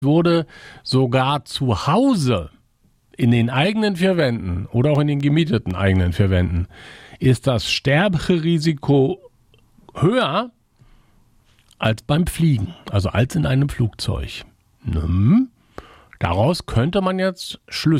wurde, sogar zu Hause in den eigenen vier Wänden oder auch in den gemieteten eigenen vier Wänden, ist das Sterberisiko höher als beim Fliegen, also als in einem Flugzeug. Daraus könnte man jetzt Schlüsse